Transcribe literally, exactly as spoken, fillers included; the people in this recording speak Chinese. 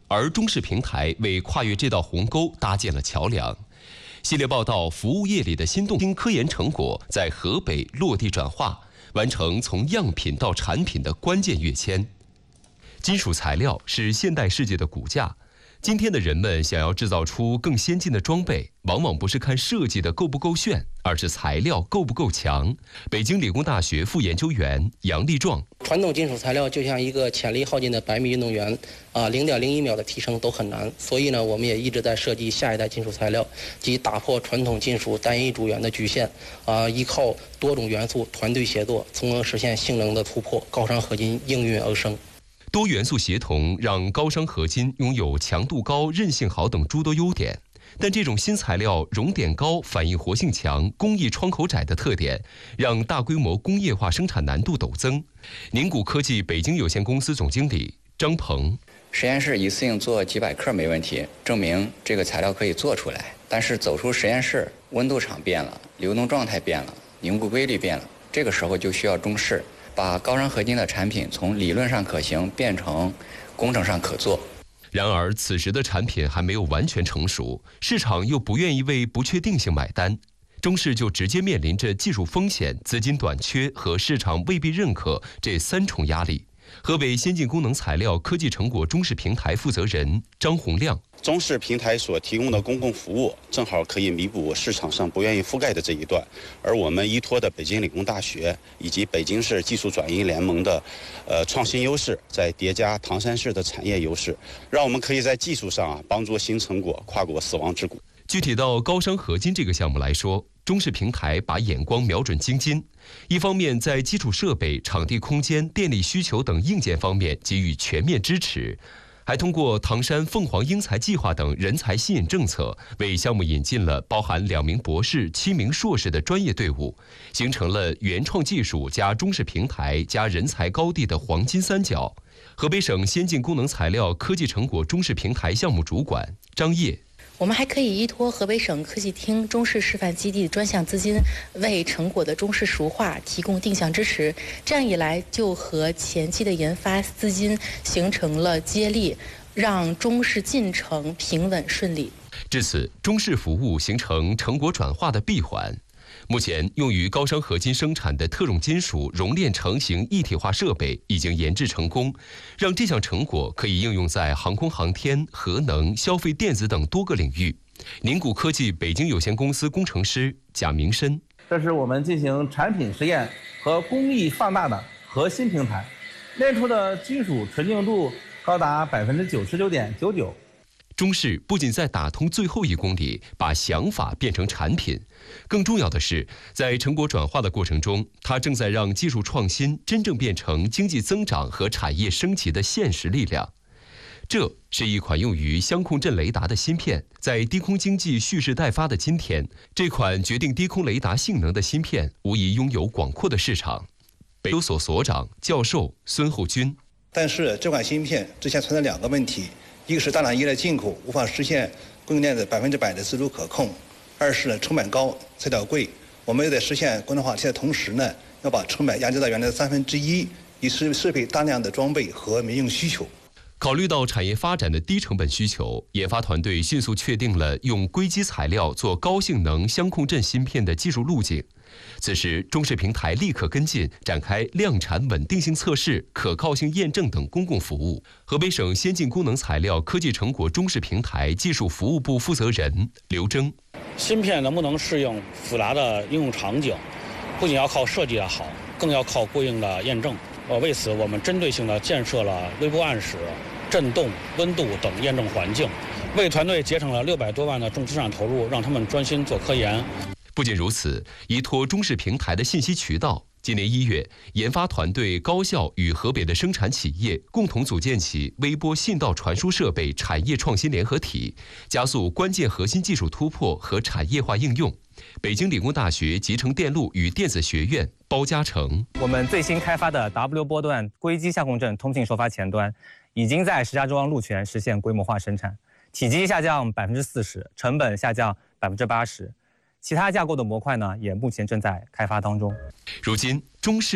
而中视平台为跨越这道鸿沟搭建了桥梁。系列报道：服务业里的新动听科研成果在河北落地转化，完成从样品到产品的关键跃迁。金属材料是现代世界的骨架。今天的人们想要制造出更先进的装备，往往不是看设计的够不够炫，而是材料够不够强。北京理工大学副研究员杨立壮： 传统金属材料就像一个潜力耗尽的百米运动员，啊，零点零一秒的提升都很难。所以呢，我们也一直在设计下一代金属材料，即打破传统金属单一主元的局限，啊，依靠多种元素团队协作，从而实现性能的突破，高商合金应运而生。 多元素协同让高商合金拥有强度高、韧性好等诸多优点，但这种新材料熔点高、反应活性强、工艺窗口窄的特点，让大规模工业化生产难度陡增。宁谷科技北京有限公司总经理张鹏： 实验室一次性做几百克没问题，证明这个材料可以做出来。但是走出实验室，温度场变了，流动状态变了，凝固规律变了，这个时候就需要中视。把高商合金的产品从理论上可行变成工程上可做。 然而，此时的产品还没有完全成熟，市场又不愿意为不确定性买单，中视就直接面临着技术风险、资金短缺和市场未必认可这三重压力。河北先进功能材料科技成果中视平台负责人张洪亮： 中视平台所提供的公共服务，正好可以弥补市场上不愿意覆盖的这一段，而我们依托的北京理工大学以及北京市技术转移联盟的，呃创新优势，再叠加唐山市的产业优势，让我们可以在技术上啊帮助新成果跨过死亡之谷。 具体到高商合金这个项目来说，中视平台把眼光瞄准京津，一方面在基础设备、场地空间、电力需求等硬件方面给予全面支持，还通过唐山凤凰英才计划等人才吸引政策，为项目引进了包含两名博士、七名硕士的专业队伍，形成了原创技术加中视平台加人才高地的黄金三角。河北省先进功能材料科技成果中视平台项目主管张烨： 我们还可以依托河北省科技厅中视示范基地专项资金，为成果的中视熟化提供定向支持。这样一来，就和前期的研发资金形成了接力，让中视进程平稳顺利。 至此，中视服务形成成果转化的闭环。目前，用于高商合金生产的特种金属熔炼成型一体化设备已经研制成功，让这项成果可以应用在航空航天、核能、消费电子等多个领域。宁谷科技北京有限公司工程师贾明申： 这是我们进行产品实验和工艺放大的核心平台，炼出的金属纯净度高达百分之九十九点九九。 中视不仅在打通最后一公里，把想法变成产品，更重要的是，在成果转化的过程中，它正在让技术创新真正变成经济增长和产业升级的现实力量。这是一款用于相控阵雷达的芯片，在低空经济蓄势待发的今天，这款决定低空雷达性能的芯片无疑拥有广阔的市场。北邮所所长、教授孙厚军： 但是这款芯片之前存在两个问题。一个是大量依赖进口，无法实现供应链的百分之百的自主可控；二是呢成本高，材料贵。我们又在实现国产化的同时呢，要把成本压低到原来的三分之一，以适适配大量的装备和民用需求。 考虑到产业发展的低成本需求，研发团队迅速确定了用硅基材料做高性能相控阵芯片的技术路径。此时，中视平台立刻跟进，展开量产稳定性测试、可靠性验证等公共服务。河北省先进功能材料科技成果中视平台技术服务部负责人刘征： 芯片能不能适应复杂的应用场景，不仅要靠设计的好，更要靠过硬的验证。呃，为此，我们针对性地建设了微波暗室、震动、温度等验证环境，为团队节省了六百多万的重资产投入，让他们专心做科研。 不仅如此，依托中视平台的信息渠道，今年一月，研发团队高校与河北的生产企业共同组建起微波信道传输设备产业创新联合体，加速关键核心技术突破和产业化应用。北京理工大学集成电路与电子学院包嘉诚： 我们最新开发的 W 波段硅基相控阵通信收发前端，已经在石家庄陆泉实现规模化生产，体积下降百分之四十，成本下降百分之八十。其他架构的模块呢，也目前正在开发当中。 如今，中视